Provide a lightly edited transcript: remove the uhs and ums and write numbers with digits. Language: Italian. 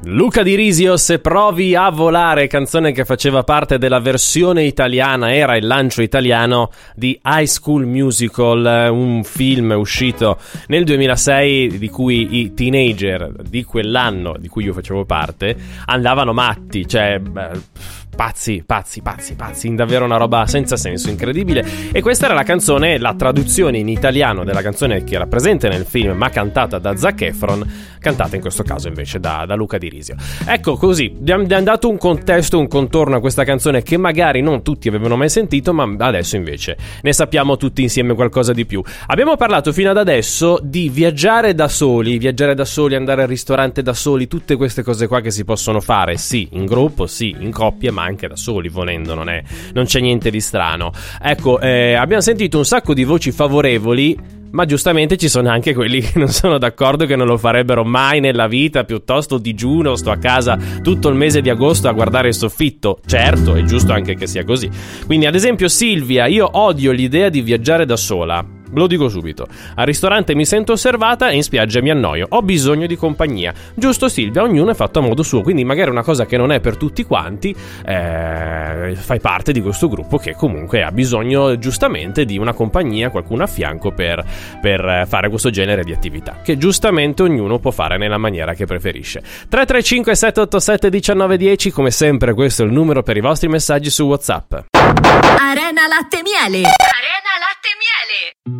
Luca Di Risio, Se provi a volare, canzone che faceva parte della versione italiana, era il lancio italiano di High School Musical, un film uscito nel 2006 di cui i teenager di quell'anno di cui io facevo parte andavano matti, cioè pazzi, davvero una roba senza senso, incredibile. E questa era la canzone, la traduzione in italiano della canzone che era presente nel film ma cantata da Zac Efron, cantata in questo caso invece da Luca Di Risio. Ecco, così abbiamo dato un contesto, un contorno a questa canzone che magari non tutti avevano mai sentito, ma adesso invece ne sappiamo tutti insieme qualcosa di più. Abbiamo parlato fino ad adesso di viaggiare da soli, andare al ristorante da soli, tutte queste cose qua che si possono fare, sì, in gruppo, sì, in coppia, ma anche da soli, volendo, non c'è niente di strano. Ecco, abbiamo sentito un sacco di voci favorevoli, ma giustamente ci sono anche quelli che non sono d'accordo, che non lo farebbero mai nella vita, piuttosto digiuno, sto a casa tutto il mese di agosto a guardare il soffitto. Certo, è giusto anche che sia così. Quindi ad esempio Silvia: io odio l'idea di viaggiare da sola. Lo dico subito. Al ristorante mi sento osservata e in spiaggia mi annoio. Ho bisogno di compagnia. Giusto Silvia, ognuno è fatto a modo suo, quindi magari una cosa che non è per tutti quanti, fai parte di questo gruppo che comunque ha bisogno giustamente di una compagnia, qualcuno a fianco per fare questo genere di attività, che giustamente ognuno può fare nella maniera che preferisce. 335 787 1910, come sempre questo è il numero per i vostri messaggi su WhatsApp. Arena Latte Miele. Arena Latte Miele.